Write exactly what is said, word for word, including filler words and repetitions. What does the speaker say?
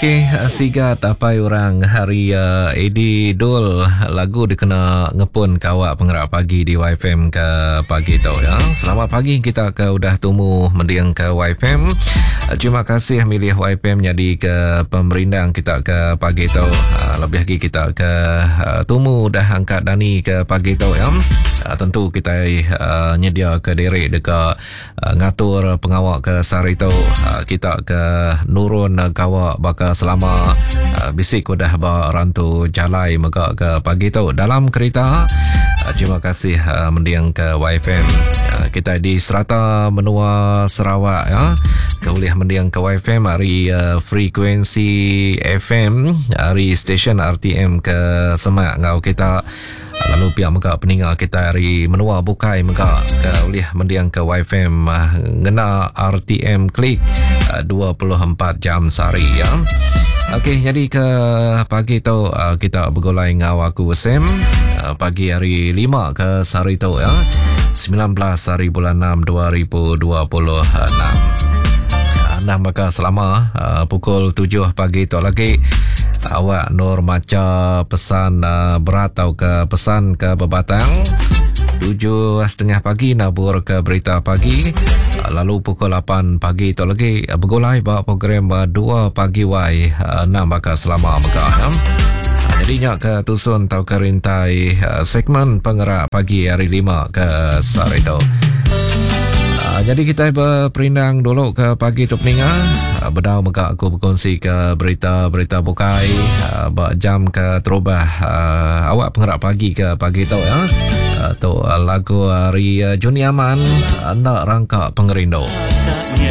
Okey, sigat apa orang hari uh, Edi Dul. Lagu dikena ngepun kawak pengerak pagi di Y F M ke pagi tu ya. Selamat pagi, kita ke udah temu mendiang ke Y F M. Uh, terima kasih milih Y F M jadi ke pemerindang kita ke pagi tu. Uh, lebih lagi kita ke uh, temu dah angkat Dani ke pagi tu ya. Uh, tentu kita uh, nyedia ke derek dekat uh, ngatur pengawak ke sari tu. Uh, kita ke nurun uh, kawak bakal selama uh, bisik udah bawa rantu jalai mega ke pagi tu dalam kereta. Uh, terima kasih uh, mendiang ke Y F M. Uh, kita di Serata Menua Sarawak ya. Boleh mendiang ke Y F M hari uh, frekuensi F M, hari stesen R T M ke Semak ngau kita. Lalu pihak mega peningat kita hari menua bukai mega ke boleh mendiang ke Y F M uh, ngena R T M klik uh, dua puluh empat jam sehari ya. Okey, jadi ke pagi tu uh, kita bergulai ngau aku Sam uh, pagi hari lima ke sehari tu ya. sembilan belas hari bulan enam dua ribu dua puluh enam. Nah, maka selama uh, pukul tujuh pagi tu lagi awak Nur maca pesan uh, berat atau ke pesan ke bebatang. Tujuh setengah pagi nabur ke berita pagi. Uh, lalu pukul lapan pagi tu lagi uh, bergulai bawa program uh, dua pagi Y uh, enam maka selama maka ya. Uh, jadinya ke tusun tau kerintai uh, segmen pengerak pagi hari lima ke sehari tu. Uh, jadi kita berperindang dulu ke pagi tu peningat. Uh, bedau maka aku berkongsi ke berita-berita bukai. Uh, jam ke terubah uh, awak pengerak pagi ke pagi tu ya. Uh, tu uh, lagu hari uh, Juni Aman uh, nak rangka pengerindu.